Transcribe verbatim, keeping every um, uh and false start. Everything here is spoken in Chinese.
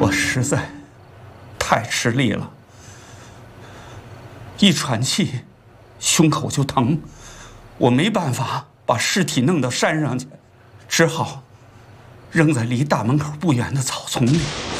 我实在太吃力了，一喘气，胸口就疼，我没办法把尸体弄到山上去，只好扔在离大门口不远的草丛里。